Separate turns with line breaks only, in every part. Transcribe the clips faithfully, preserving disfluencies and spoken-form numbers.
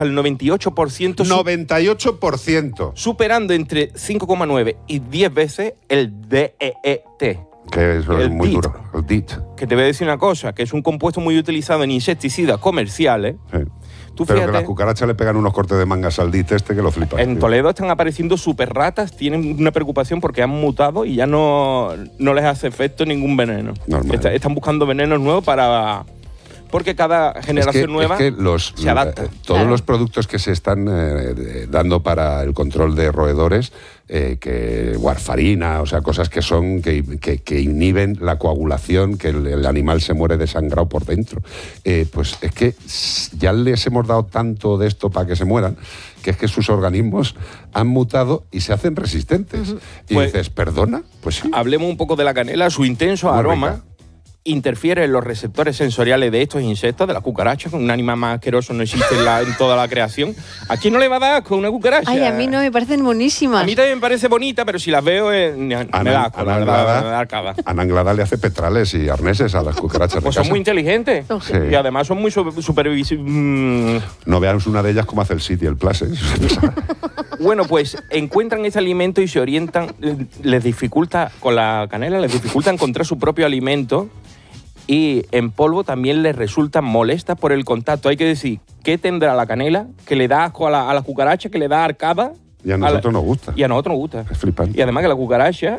al noventa y ocho por ciento.
noventa y ocho por ciento.
Superando entre cinco coma nueve y diez veces el D E E T.
Que eso es muy
D I T.
duro. El D I T.
Que te voy a decir una cosa, que es un compuesto muy utilizado en insecticidas comerciales.
Sí.
Tú
Pero
fíjate,
que las cucarachas le pegan unos cortes de mangas al D I T este que lo flipas.
en
tío.
Toledo están apareciendo super ratas, tienen una preocupación porque han mutado y ya no, no les hace efecto ningún veneno.
Normal.
Está- están buscando venenos nuevos para... Porque cada generación
es que,
nueva
es que los,
se adapta.
eh, todos
Claro.
los productos que se están eh, dando para el control de roedores, eh, que warfarina, o sea, cosas que son que, que, que inhiben la coagulación, que el, el animal se muere desangrado por dentro. Eh, pues es que ya les hemos dado tanto de esto para que se mueran, que es que sus organismos han mutado y se hacen resistentes. Y
Pues-
dices, ¿perdona? Pues sí.
Hablemos un poco de la canela. Su intenso
Muy
aroma
rica.
interfiere en los receptores sensoriales de estos insectos, de la cucaracha. Un animal más asqueroso no existe en, la- en toda la creación. ¿A quién no le va a dar asco una cucaracha?
Ay, a mí no me parecen monísimas.
A mí también me parece bonita, pero si las veo eh, me da asco, la verdad, me da arcada.
Ana Anglada le hace petrales y arneses a las cucarachas de
Pues son
casa.
muy inteligentes.
Sí.
Y además son muy super, supervisi- mm.
No veamos una de ellas como hace el City, el Plus, ¿eh?
Bueno, pues encuentran ese alimento y se orientan, eh, les dificulta, con la canela, les dificulta encontrar su propio alimento y en polvo también les resulta molesta por el contacto. Hay que decir, ¿qué tendrá la canela? Que le da asco a la, a la cucaracha, que le da arcada.
Y a
la-
nosotros nos gusta.
Y a nosotros nos gusta.
Es flipante.
Y además que la cucaracha,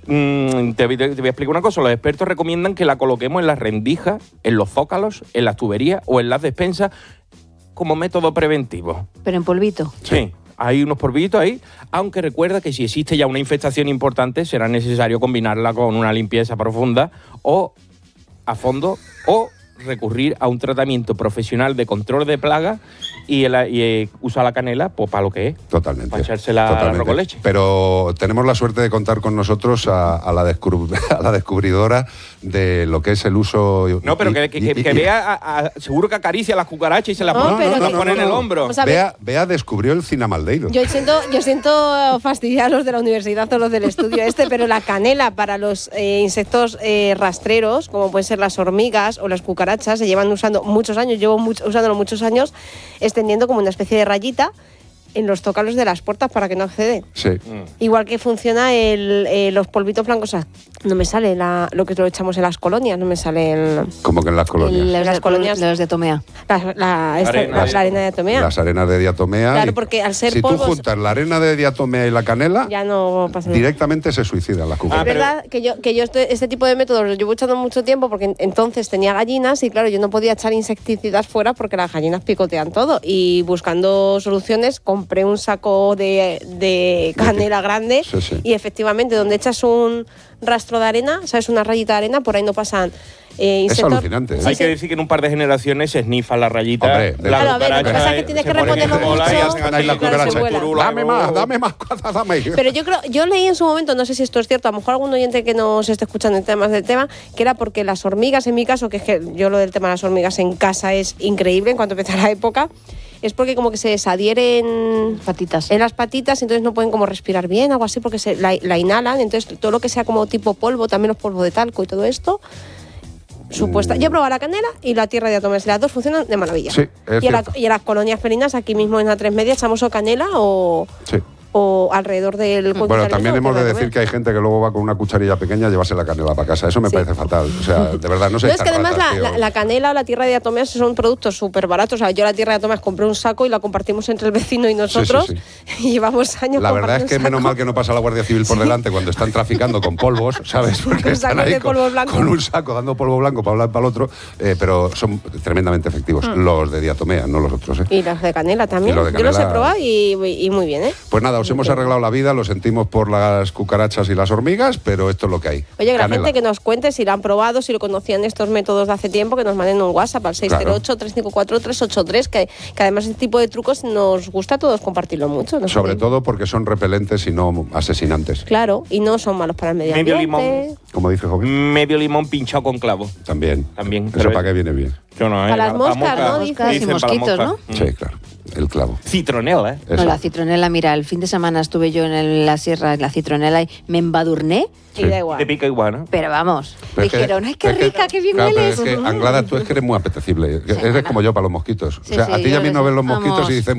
mm, te, voy- te voy a explicar una cosa, los expertos recomiendan que la coloquemos en las rendijas, en los zócalos, en las tuberías o en las despensas como método preventivo.
Pero en polvito.
Sí. Hay unos polvitos ahí, aunque recuerda que si existe ya una infestación importante será necesario combinarla con una limpieza profunda o a fondo o recurrir a un tratamiento profesional de control de plagas y, el, y eh, usar la canela pues, para lo que es.
Totalmente.
Para echársela al
totalmente.
arroz con leche.
Pero tenemos la suerte de contar con nosotros a, a, la, descubr- a la descubridora de lo que es el uso...
No, pero
y-
que, que,
y-
que
y-
vea, a- a- seguro que acaricia a las cucarachas y se las
No,
pone,
pero
se las
que-
pone en el hombro.
Vamos a ver.
Bea, Bea descubrió el cinamaldeiro.
Yo siento, yo siento fastidiar a los de la universidad o los del estudio este, pero la canela para los eh, insectos eh, rastreros, como pueden ser las hormigas o las cucarachas, se llevan usando muchos años, llevo mucho, usándolo muchos años, extendiendo como una especie de rayita en los zócalos de las puertas para que no acceden.
Sí.
Igual que funciona el, eh, los polvitos blancos. O sea, no me sale la, lo que lo echamos en las colonias, no me sale el,
Como que en las colonias.
Los,
Las
de,
colonias-
los de Tomea.
la, la, esta-
Arena.
la- la arena de atomea.
Las arenas de diatomea.
Claro,
y
porque al ser
si
polvos-
tú juntas la arena de diatomea y la canela,
Ya no pasa nada.
directamente se suicidan las
Es
cucarachas.
pero-
verdad que yo, que yo estoy- este tipo de métodos los llevo echando mucho tiempo porque en- entonces tenía gallinas y claro, yo no podía echar insecticidas fuera porque las gallinas picotean todo. Y buscando soluciones compré un saco de, de canela grande
Sí, sí.
y efectivamente donde echas un rastro de arena, sabes, una rayita de arena, por ahí no pasan eh,
Es
insectos.
alucinante, ¿eh?
Hay que decir que en un par de generaciones se snifan las rayitas.
Hombre, de-
la
Claro, a ver, lo que
cucaracha,
pasa es que tienes
se
que
ponen en
reponerlo
bola y
mucho.
hacen
Están ahí
así,
las
claro, se
cucarachas.
vuelan.
turula,
Dame
oh,
más,
oh.
dame más, cosas, dame.
Pero yo creo, yo leí en su momento, no sé si esto es cierto, a lo mejor algún oyente que nos esté escuchando en temas del tema, que era porque las hormigas, en mi caso, que es que yo lo del tema de las hormigas en casa es increíble en cuanto empieza la época, es porque como que se desadhieren
Patitas.
en las patitas, entonces no pueden como respirar bien, algo así, porque se la, la inhalan, entonces todo lo que sea como tipo polvo, también los polvos de talco y todo esto, supuesta. Yo he probado la canela y la tierra de átomos, las dos funcionan de maravilla.
Sí, es
y, en la-
cierto.
y en las colonias felinas, aquí mismo en la tres media, echamos o canela o,
Sí.
o alrededor del cuenco
Bueno,
de
también
alimento,
hemos de
tierra
decir
átomos.
que hay gente que luego va con una cucharilla pequeña a llevarse la canela para casa. Eso me
Sí.
parece fatal. O sea, de verdad, no sé.
No, es que además la, la- la canela o la tierra de diatomeas son productos súper baratos. O sea, yo la tierra de diatomeas compré un saco y la compartimos entre el vecino y nosotros.
sí,
Y llevamos años
La verdad es
compartiendo
que
un
menos
saco.
mal que no pasa la Guardia Civil por delante cuando están traficando con polvos, ¿sabes? Porque
Con
están
sacos
ahí
de
con,
polvo blanco.
con un saco dando polvo blanco para hablar para el otro, eh, pero son tremendamente efectivos. Los de diatomea, no los otros, ¿eh?
Y las de canela también.
Y los de
Yo los he
canela-
probado y, y muy bien, ¿eh?
Pues nada, os hemos arreglado la vida, lo sentimos por las cucarachas y las hormigas, pero esto es lo que hay.
Oye, que la
Canela.
gente que nos cuente si lo han probado, si lo conocían estos métodos de hace tiempo, que nos manden un WhatsApp al seis cero ocho, tres cinco cuatro, tres ocho tres, que, que además este tipo de trucos nos gusta a todos compartirlo mucho. ¿no?
Sobre todo porque son repelentes y no asesinantes.
Claro, y no son malos para el medio
Medio
ambiente.
limón.
Como dice Joven.
Medio limón pinchado con clavo.
También.
También,
Eso
pero-
para qué viene bien.
Yo no, ¿eh?
Para las moscas,
mosca-
¿no?
Moscas y
dicen para
mosquitos,
moscas.
¿no?
Mm.
Sí, claro. El clavo.
Citronela, ¿eh?
No,
Eso.
la citronela, mira, el fin de semana estuve yo en el- la sierra, en la citronela, y me embadurné,
Y da igual.
Te pica igual, ¿no?
pero vamos,
Pero es que-
dijeron, ¡ay, qué
es que-
rica, qué bien
claro, pero
hueles!
es que, Anglada, tú es que eres muy apetecible.
Sí,
eres
bueno.
como yo para los mosquitos.
Sí,
o sea,
sí,
a ti y
yo
a mí
creo
nos
que
ven los
sí.
mosquitos
Vamos.
y dicen,